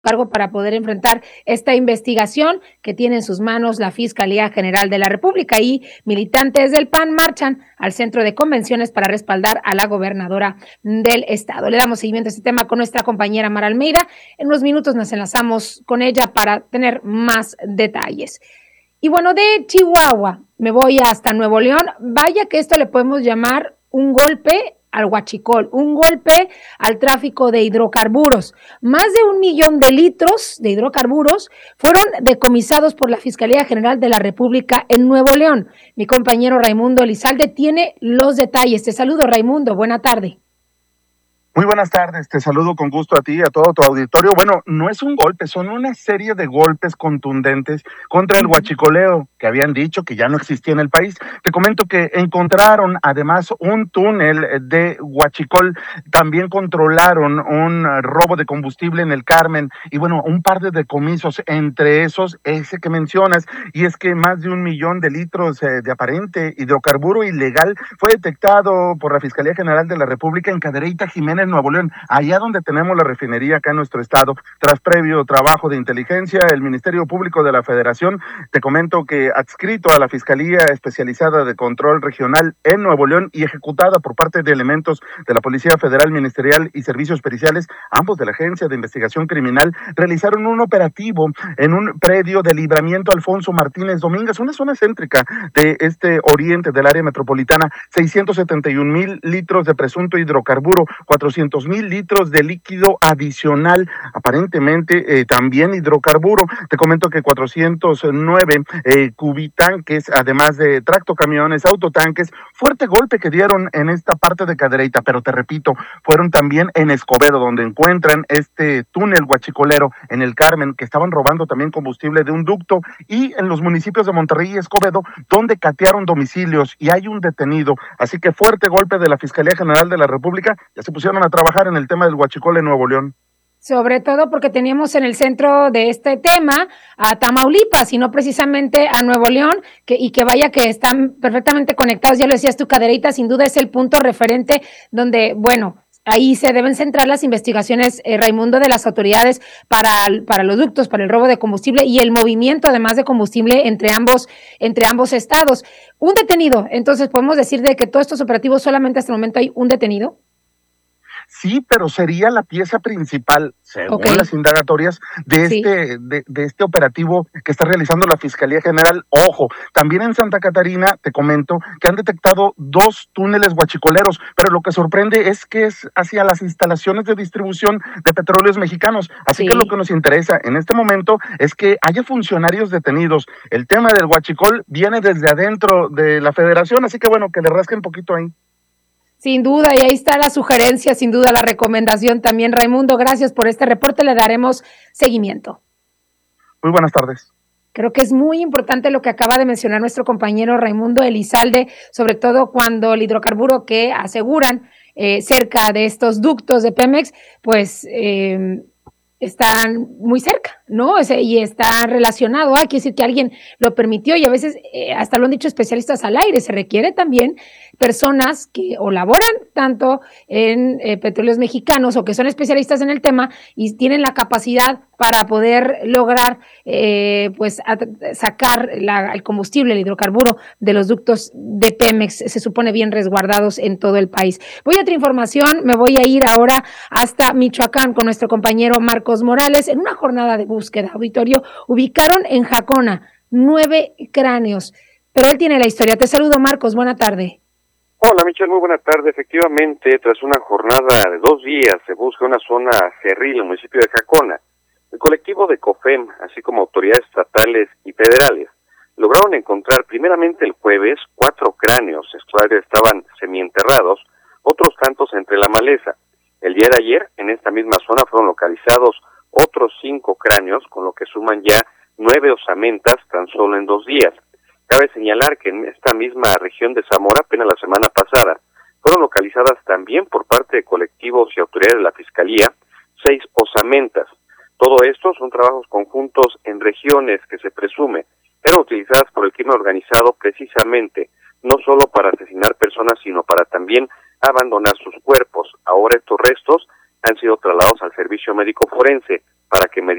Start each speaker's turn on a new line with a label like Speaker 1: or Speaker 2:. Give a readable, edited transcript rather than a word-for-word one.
Speaker 1: cargo para poder enfrentar esta investigación que tiene en sus manos la Fiscalía General de la República, y militantes del PAN marchan al centro de convenciones para respaldar a la gobernadora del estado. Le damos seguimiento a este tema con nuestra compañera Mara Almeida. En unos minutos nos enlazamos con ella para tener más detalles. Y bueno, de Chihuahua me voy hasta Nuevo León. Vaya que esto le podemos llamar un golpe al huachicol, un golpe al tráfico de hidrocarburos. Más de 1 millón de litros de hidrocarburos fueron decomisados por la Fiscalía General de la República en Nuevo León. Mi compañero Raimundo Elizalde tiene los detalles. Te saludo, Raimundo. Buena tarde.
Speaker 2: Muy buenas tardes, te saludo con gusto a ti y a todo tu auditorio. Bueno, no es un golpe, son una serie de golpes contundentes contra el huachicoleo que habían dicho que ya no existía en el país. Te comento que encontraron además un túnel de huachicol, también controlaron un robo de combustible en el Carmen y bueno, un par de decomisos, entre esos ese que mencionas, y es que más de 1 millón de litros de aparente hidrocarburo ilegal fue detectado por la Fiscalía General de la República en Cadereyta, Jiménez, Nuevo León, allá donde tenemos la refinería acá en nuestro estado. Tras previo trabajo de inteligencia, el Ministerio Público de la Federación, te comento que adscrito a la Fiscalía Especializada de Control Regional en Nuevo León y ejecutada por parte de elementos de la Policía Federal Ministerial y Servicios Periciales, ambos de la Agencia de Investigación Criminal, realizaron un operativo en un predio de Libramiento Alfonso Martínez Domínguez, una zona céntrica de este oriente del área metropolitana. 671,000 litros de presunto hidrocarburo, 400,000 litros de líquido adicional, aparentemente también hidrocarburo. Te comento que 409 cubitanques, además de tractocamiones, autotanques, fuerte golpe que dieron en esta parte de Cadereyta, pero te repito, fueron también en Escobedo, donde encuentran este túnel huachicolero en el Carmen, que estaban robando también combustible de un ducto, y en los municipios de Monterrey y Escobedo, donde catearon domicilios y hay un detenido. Así que fuerte golpe de la Fiscalía General de la República. Ya se pusieron a trabajar en el tema del huachicol en Nuevo León.
Speaker 1: Sobre todo porque teníamos en el centro de este tema a Tamaulipas y no precisamente a Nuevo León, que vaya que están perfectamente conectados. Ya lo decías tú, Cadereyta sin duda es el punto referente donde, bueno, ahí se deben centrar las investigaciones, Raimundo, de las autoridades para los ductos, para el robo de combustible y el movimiento además de combustible entre ambos estados. Un detenido, entonces podemos decir de que todos estos operativos solamente hasta el momento hay un detenido.
Speaker 2: Sí, pero sería la pieza principal, según las indagatorias, de este operativo que está realizando la Fiscalía General. Ojo, también en Santa Catarina, te comento, que han detectado 2 túneles huachicoleros, pero lo que sorprende es que es hacia las instalaciones de distribución de petróleos mexicanos. Así que lo que nos interesa en este momento es que haya funcionarios detenidos. El tema del huachicol viene desde adentro de la Federación, así que bueno, que le rasquen un poquito ahí.
Speaker 1: Sin duda, y ahí está la sugerencia, sin duda la recomendación también. Raimundo, gracias por este reporte, le daremos seguimiento.
Speaker 2: Muy buenas tardes.
Speaker 1: Creo que es muy importante lo que acaba de mencionar nuestro compañero Raimundo Elizalde, sobre todo cuando el hidrocarburo que aseguran cerca de estos ductos de Pemex, pues están muy cerca, ¿no? Y está relacionado, quiere decir que alguien lo permitió y a veces, hasta lo han dicho especialistas al aire, se requiere también personas que o laboran tanto en petróleos mexicanos o que son especialistas en el tema y tienen la capacidad para poder lograr sacar el combustible, el hidrocarburo de los ductos de Pemex, se supone bien resguardados en todo el país. Voy a otra información, me voy a ir ahora hasta Michoacán con nuestro compañero Marcos Morales. En una jornada de búsqueda, auditorio, ubicaron en Jacona 9 cráneos, pero él tiene la historia. Te saludo, Marcos, buena tarde.
Speaker 3: Hola, Michelle, muy buena tarde. Efectivamente, tras una jornada de 2 días, se busca una zona cerril en el municipio de Jacona. El colectivo de COFEM, así como autoridades estatales y federales, lograron encontrar primeramente el jueves 4 cráneos, estos estaban semienterrados, otros tantos entre la maleza. El día de ayer, en esta misma zona, fueron localizados otros 5 cráneos, con lo que suman ya 9 osamentas tan solo en 2 días. Cabe señalar que en esta misma región de Zamora, apenas la semana pasada, fueron localizadas también por parte de colectivos y autoridades de la Fiscalía 6 osamentas. Todo esto son trabajos conjuntos en regiones que se presume eran utilizadas por el crimen organizado precisamente, no solo para asesinar personas, sino para también abandonar sus cuerpos. Ahora estos restos han sido trasladados al servicio médico forense para que